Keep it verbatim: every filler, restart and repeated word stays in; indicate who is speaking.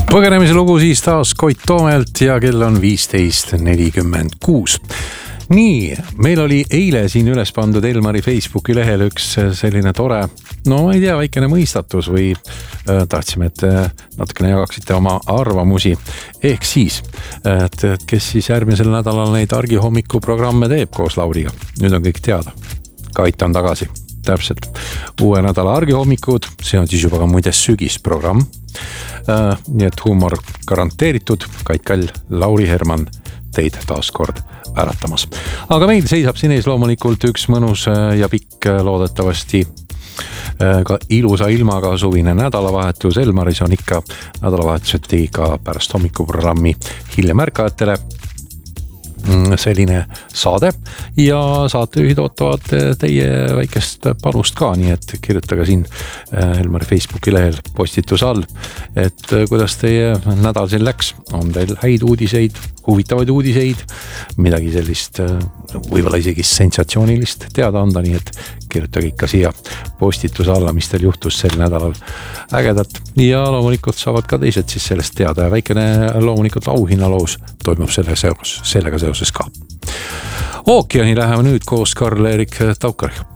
Speaker 1: Põgenemise lugu siis taas Koit Toomelt ja kell on viisteist nelikümmend kuus. Nii, meil oli eile siin üles pandud Elmari Facebooki lehel üks selline tore, no ma ei tea, väikene mõistatus või äh, tahtsime, et äh, natukene jagaksite oma arvamusi. Ehk siis, et, et kes siis järgmisel nädalal neid argihommiku programme teeb koos Lauriga. Nüüd on kõik teada. Kait on tagasi. Täpselt. Uue nädala argihommikud, see on siis juba ka muide sügisprogramm. Äh, nii et huumor garanteeritud. Kait Kall, Lauri Herman teid taas kord äratamas. Aga meil seisab siin ees loomulikult üks mõnus ja pikk loodetavasti ka ilusa ilmaga suvine nädalavahetus. Elmaris on ikka nädalavahetuseti ka pärast hommikuprogrammi hiljem ärkajatele selline saade ja saatejuhid ootavad teie väikest panust ka, nii et kirjutage siin Elmari Facebooki lehel postituse all, et kuidas teie nädal siin läks, on teil häid uudiseid, huvitavaid uudiseid, midagi sellist võib-olla isegi sensatsioonilist teada anda, nii et kirjutage ikka siia postituse alla, mis teil juhtus sel nädalal ägedat ja loomulikult saavad ka teised siis sellest teada ja väikene loomulikult auhinnaloos toimub selle seos, sellega seoses ka. Ookeani läheme nüüd koos Karl-Erik Taukariga.